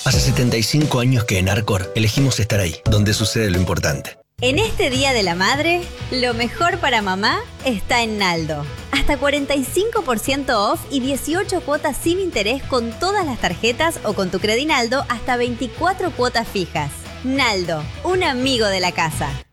Hace 75 años que en Arcor elegimos estar ahí, donde sucede lo importante. En este Día de la Madre, lo mejor para mamá está en Naldo. Hasta 45% off y 18 cuotas sin interés con todas las tarjetas o con tu Credinaldo hasta 24 cuotas fijas. Naldo, un amigo de la casa.